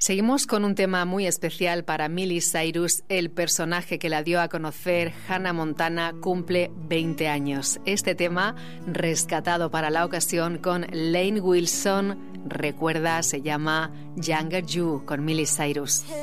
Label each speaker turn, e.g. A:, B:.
A: Seguimos con un tema muy especial para Miley Cyrus. El personaje que la dio a conocer, Hannah Montana, cumple 20 años. Este tema, rescatado para la ocasión con Laine Wilson, recuerda, se llama Younger You, con Miley Cyrus.